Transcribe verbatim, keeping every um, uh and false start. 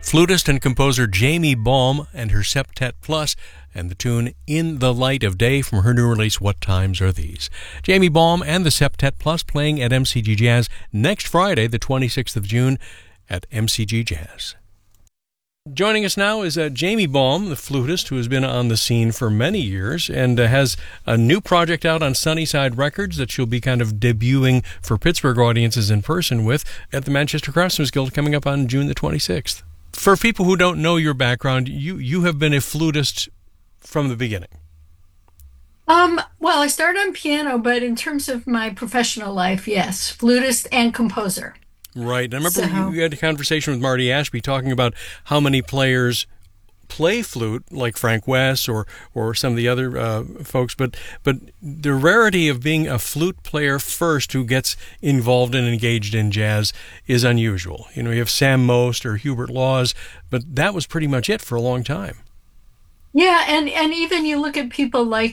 flutist and composer Jamie Baum and her Septet Plus, and the tune In the Light of Day from her new release, What Times Are These? Jamie Baum and the Septet Plus playing at M C G Jazz next Friday, the twenty-sixth of June, at M C G Jazz. Joining us now is uh, Jamie Baum, the flutist, who has been on the scene for many years and uh, has a new project out on Sunnyside Records that she'll be kind of debuting for Pittsburgh audiences in person with at the Manchester Craftsmen's Guild coming up on June the twenty-sixth. For people who don't know your background, you, you have been a flutist from the beginning. Um, well, I started on piano, but in terms of my professional life, yes, flutist and composer. Right. And I remember So, you you had a conversation with Marty Ashby talking about how many players play flute, like Frank West or or some of the other uh, folks, but but the rarity of being a flute player first who gets involved and engaged in jazz is unusual. You know, you have Sam Most or Hubert Laws, but that was pretty much it for a long time. yeah, and and even you look at people like